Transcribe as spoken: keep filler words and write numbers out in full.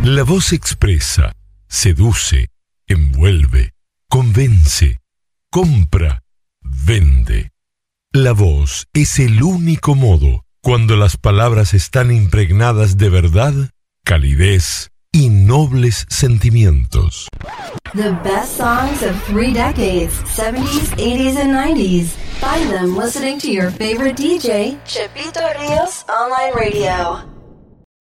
La voz expresa, seduce, envuelve, convence, compra, vende. La voz es el único modo cuando las palabras están impregnadas de verdad, calidez y nobles sentimientos. The best songs of three decades, seventies, eighties, and nineties. Find them listening to your favorite D J, Chepito Rios Online Radio.